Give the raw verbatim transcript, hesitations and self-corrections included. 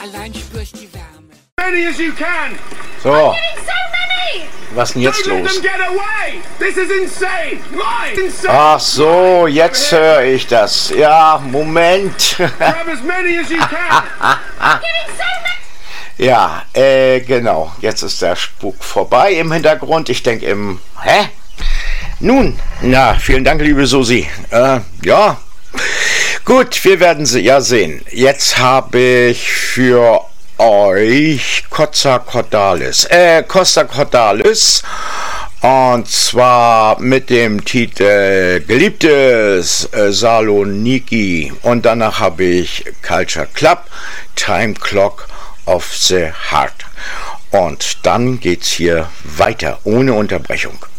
allein spür ich die Wärme. Many as you can. So, I'm getting so many! was ist denn jetzt Don't let los? them get away. This is insane. Mine. Insane. Ach so, jetzt höre ich das. Ja, Moment. Grab as many as you can. I'm getting so many! Ja, äh, genau. Jetzt ist der Spuk vorbei im Hintergrund. Ich denke im... Hä? Nun, na, vielen Dank, liebe Susi. Äh, ja. Gut, wir werden sie ja sehen. Jetzt habe ich für euch Costa Cordalis. Äh, Costa Cordalis. Und zwar mit dem Titel Geliebtes äh, Saloniki. Und danach habe ich Culture Club, Time Clock of the Heart. Und dann geht's hier weiter, ohne Unterbrechung.